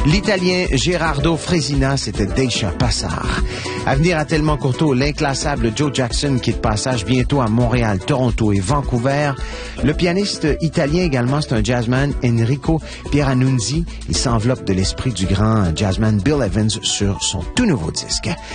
L'Italien Gerardo Fresina, c'était Deisha Passar. À venir à Tellement Courteau, l'inclassable Joe Jackson qui est de passage bientôt à Montréal, Toronto et Vancouver. Le pianiste italien également, c'est un jazzman, Enrico Pieranunzi. Il s'enveloppe de l'esprit du grand jazzman Bill Evans sur son tout nouveau disque.